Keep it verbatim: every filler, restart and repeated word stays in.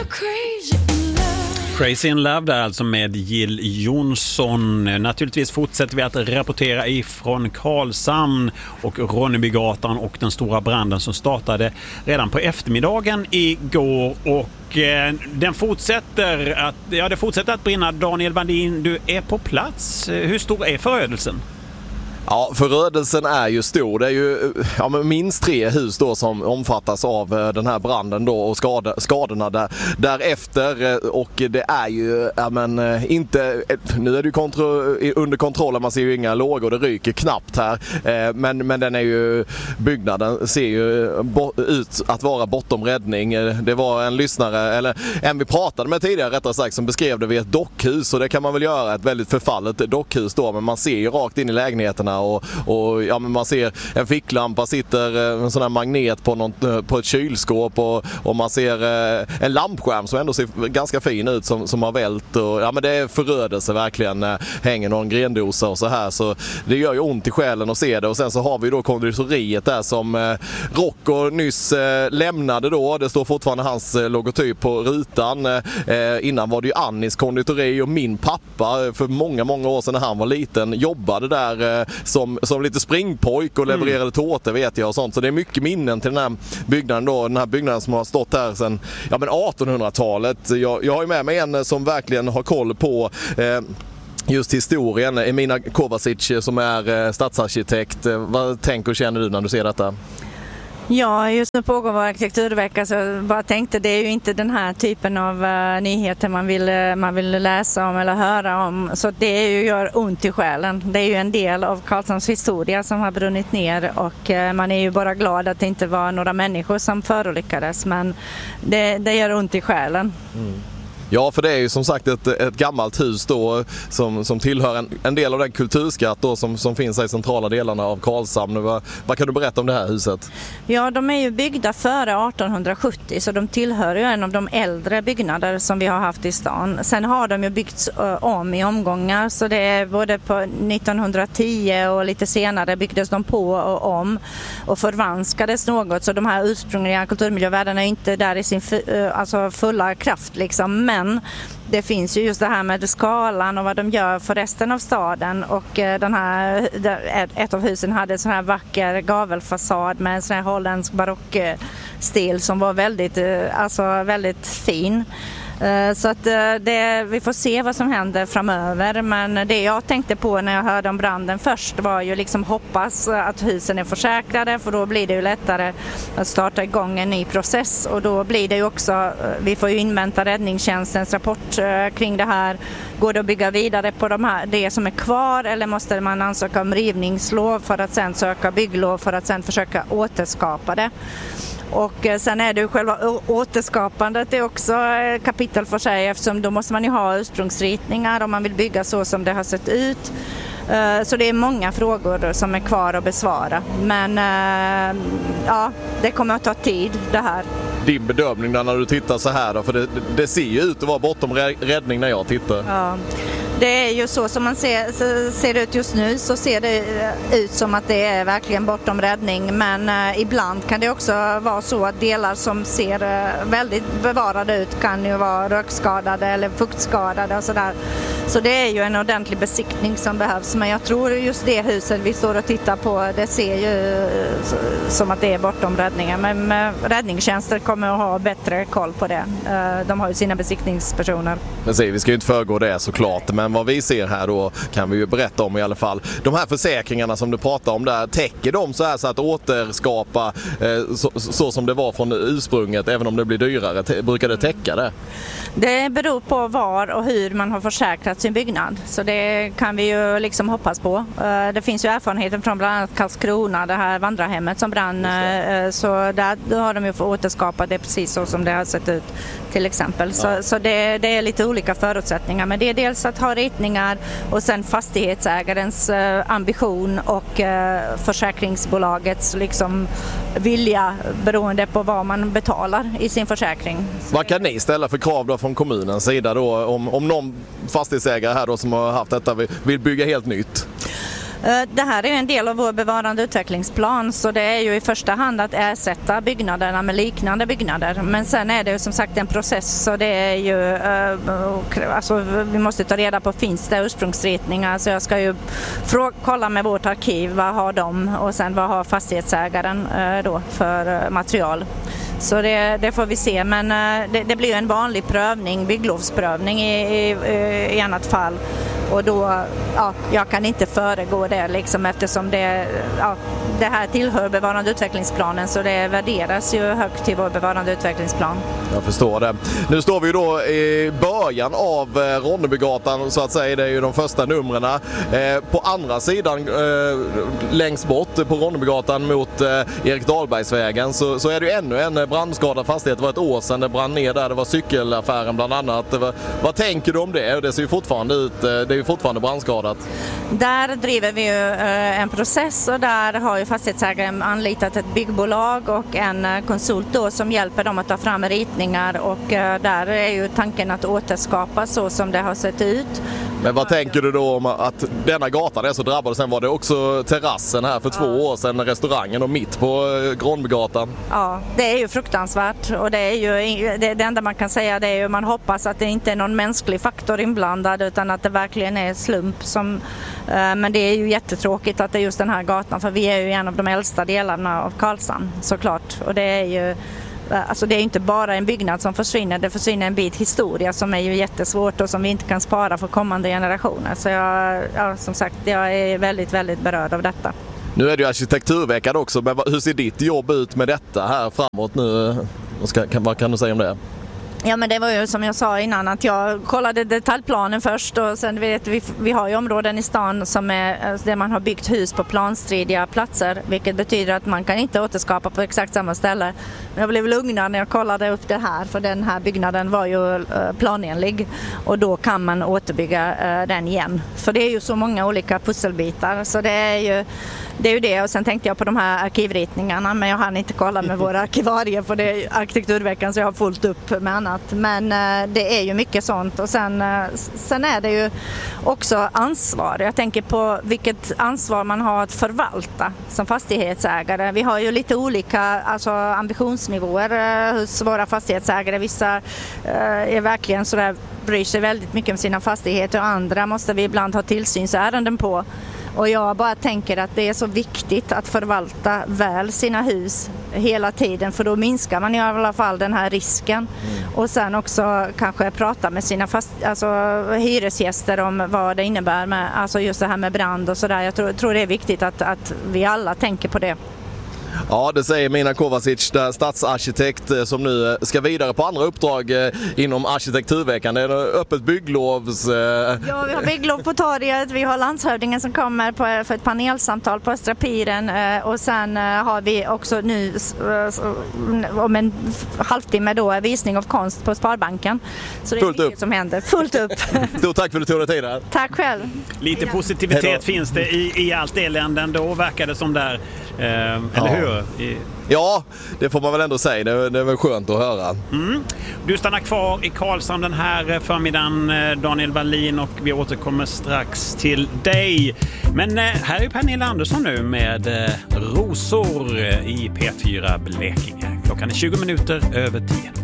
Crazy in Love där alltså med Jill Johnson. Naturligtvis fortsätter vi att rapportera ifrån Karlshamn och Ronnebygatan och den stora branden som startade redan på eftermiddagen igår, och eh, den fortsätter att, ja, det fortsätter att brinna. Daniel Vandin, du är på plats. Hur stor är förödelsen? Ja, förödelsen är ju stor. Det är ju ja, minst tre hus då som omfattas av den här branden då, och skada, skadorna där, därefter. Och det är ju ja, men, inte, nu är det ju kontro, under kontroll, man ser ju inga lågor, det ryker knappt här. Men, men den är ju, byggnaden ser ju ut att vara bortom räddning. Det var en lyssnare, eller en vi pratade med tidigare rättare sagt, som beskrev det vid ett dockhus, och det kan man väl göra, ett väldigt förfallet dockhus då, men man ser ju rakt in i lägenheterna. Och, och ja, men man ser en ficklampa, sitter en sån här magnet på, någon, på ett kylskåp, och, och man ser eh, en lampskärm som ändå ser ganska fin ut som, som har vält, och ja, men det är förödelse verkligen, eh, hänger någon grendosa och så här, så det gör ju ont i själen att se det. Och sen så har vi då konditoriet där som eh, Rocco nyss eh, lämnade då, det står fortfarande hans eh, logotyp på rutan. Eh, innan var det ju Annis konditori, och min pappa för många många år sedan när han var liten jobbade där eh, Som, som lite springpojk och levererade mm. tårtor vet jag och sånt. Så det är mycket minnen till den här byggnaden då. Den här byggnaden som har stått här sedan ja, men artonhundratalet. Jag, jag har ju med mig en som verkligen har koll på eh, just historien. Emina Kovacic som är eh, stadsarkitekt. Vad tänker och känner du när du ser detta? Ja, just nu pågår vår arkitekturvecka, så jag bara tänkte, det är ju inte den här typen av uh, nyheter man vill, uh, man vill läsa om eller höra om. Så det är ju, gör ont i själen. Det är ju en del av Karlshamns historia som har brunnit ner, och uh, man är ju bara glad att det inte var några människor som förolyckades, men det, det gör ont i själen. Mm. Ja, för det är ju som sagt ett, ett gammalt hus då som, som tillhör en, en del av den kulturskatt då som, som finns i centrala delarna av Karlshamn. Vad, vad kan du berätta om det här huset? Ja, de är ju byggda före artonhundrasjuttio, så de tillhör ju en av de äldre byggnader som vi har haft i stan. Sen har de ju byggts uh, om i omgångar, så det är både på nittonhundratio och lite senare byggdes de på och om och förvanskades något. Så de här ursprungliga kulturmiljövärdena är inte där i sin f- uh, alltså fulla kraft liksom, men Men det finns ju just det här med skalan och vad de gör för resten av staden, och den här, ett av husen hade en sån här vacker gavelfasad med en sån här holländsk barockstil som var väldigt, alltså väldigt fin. Så att det, vi får se vad som händer framöver, men det jag tänkte på när jag hörde om branden först var ju liksom hoppas att husen är försäkrade, för då blir det ju lättare att starta igång en ny process, och då blir det ju också, vi får ju invänta räddningstjänstens rapport kring det här. Går det att bygga vidare på de här, det som är kvar, eller måste man ansöka om rivningslov för att sen söka bygglov för att sen försöka återskapa det? Och sen är det ju själva återskapandet, det är också kapitel för sig, eftersom då måste man ju ha ursprungsritningar om man vill bygga så som det har sett ut. Så det är många frågor som är kvar att besvara. Men ja, det kommer att ta tid det här. Din bedömning när du tittar så här då, för det, det ser ju ut att vara bortom räddning när jag tittar. Ja. Det är ju så som man ser, ser det ut just nu, så ser det ut som att det är verkligen bortom räddning, men eh, ibland kan det också vara så att delar som ser eh, väldigt bevarade ut kan ju vara rökskadade eller fuktskadade och sådär. Så det är ju en ordentlig besiktning som behövs, men jag tror just det huset vi står och tittar på, det ser ju eh, som att det är bortom räddningen, men eh, räddningstjänster kommer att ha bättre koll på det. Eh, de har ju sina besiktningspersoner. Men se, vi ska ju inte föregå det såklart, men vad vi ser här då kan vi ju berätta om i alla fall. De här försäkringarna som du pratar om där, täcker de så här så att återskapa eh, så, så som det var från ursprunget, även om det blir dyrare? T- brukar det täcka det? Det beror på var och hur man har försäkrat sin byggnad, så det kan vi ju liksom hoppas på. Eh, det finns ju erfarenheter från bland annat Karlskrona, det här vandrarhemmet som brann, eh, så där då har de ju fått återskapa det precis så som det har sett ut till exempel. Så, ja. så det, det är lite olika förutsättningar, men det är dels att ha ritningar och sen fastighetsägarens eh, ambition och eh, försäkringsbolagets liksom vilja beroende på vad man betalar i sin försäkring. Vad kan ni ställa för krav då från kommunens sida då, om, om någon fastighetsägare här då som har haft detta vill bygga helt nytt? Det här är en del av vår bevarande utvecklingsplan, så det är ju i första hand att ersätta byggnaderna med liknande byggnader. Men sen är det ju som sagt en process, så det är ju, alltså, vi måste ta reda på, finns det ursprungsritningar? Så jag ska ju fråga, kolla med vårt arkiv, vad har de och sen vad har fastighetsägaren då för material. Så det, det får vi se, men det, det blir en vanlig prövning, bygglovsprövning i, i, i annat fall. Och då, ja, jag kan inte föregå det liksom, eftersom det, ja, det här tillhör bevarande utvecklingsplanen, så det värderas ju högt i vår bevarande utvecklingsplan. Jag förstår det. Nu står vi då i början av Ronnebygatan så att säga, det är ju de första numren. Eh, på andra sidan eh, längst bort på Ronnebygatan mot eh, Erik Dahlbergsvägen så, så är det ju ännu en brandskadad fastighet. Det var ett år sedan det brann ner där, det var cykelaffären bland annat. Var, vad tänker du om det? Det ser ju fortfarande ut, det är ju fortfarande brandskadat. Där driver vi ju eh, en process, och där har ju fastighetsägaren anlitat ett byggbolag och en eh, konsult då som hjälper dem att ta fram ritningar, och eh, där är ju tanken att återskapa så som det har sett ut. Men vad tänker du då om att denna gatan är så drabbad? Sen var det också terrassen här för två ja. år sedan, restaurangen och mitt på Ronnebygatan. Ja, det är ju fruktansvärt, och det är ju det, det enda man kan säga, det är ju man hoppas att det inte är någon mänsklig faktor inblandad, utan att det verkligen är slump som, eh, men det är ju jättetråkigt att det är just den här gatan, för vi är ju en av de äldsta delarna av Karlshamn såklart, och det är ju Alltså det är inte bara en byggnad som försvinner, det försvinner en bit historia som är ju jättesvårt och som vi inte kan spara för kommande generationer. Så jag, ja, som sagt, jag är väldigt, väldigt berörd av detta. Nu är det ju arkitekturveckan också, men hur ser ditt jobb ut med detta här framåt nu? Vad kan du säga om det? Ja, men det var ju som jag sa innan, att jag kollade detaljplanen först, och sen vet vi, vi har ju områden i stan som är där man har byggt hus på planstridiga platser, vilket betyder att man kan inte återskapa på exakt samma ställe. Men jag blev lugnare när jag kollade upp det här, för den här byggnaden var ju planenlig, och då kan man återbygga den igen. För det är ju så många olika pusselbitar, så det är ju det. Är ju det. Och sen tänkte jag på de här arkivritningarna, men jag hann inte kolla med våra arkivarier, för det är arkitekturveckan, så jag har fullt upp med annat. Men eh, det är ju mycket sånt, och sen, eh, sen är det ju också ansvar. Jag tänker på vilket ansvar man har att förvalta som fastighetsägare. Vi har ju lite olika alltså, ambitionsnivåer eh, hos våra fastighetsägare. Vissa eh, är verkligen sådär, bryr sig väldigt mycket om sina fastigheter, och andra måste vi ibland ha tillsynsärenden på. Och jag bara tänker att det är så viktigt att förvalta väl sina hus hela tiden, för då minskar man i alla fall den här risken. Mm. Och sen också kanske prata med sina fast, alltså, hyresgäster om vad det innebär med alltså just det här med brand och sådär. Jag tror, tror det är viktigt att, att vi alla tänker på det. Ja, det säger Mina Kovacic, stadsarkitekt som nu ska vidare på andra uppdrag inom arkitekturveckan. Det är öppet bygglovs... Ja, vi har bygglov på torget, vi har landshövdingen som kommer på, för ett panelsamtal på Östra Piren, och sen har vi också nu om en halvtimme då visning av konst på Sparbanken. Så det är fullt mycket upp. som händer. Fullt upp. Stort tack för att du tog dig tid här. Tack själv. Lite positivitet finns det i, i allt eländen, då verkar det som där, eh, eller ja. hur? I... Ja, det får man väl ändå säga. Det är, det är väl skönt att höra. Mm. Du stannar kvar i Karlshamn den här förmiddagen, Daniel Wallin, och vi återkommer strax till dig. Men här är Pernilla Andersson nu med Rosor i P fyra Blekinge. Klockan är tjugo minuter över tio.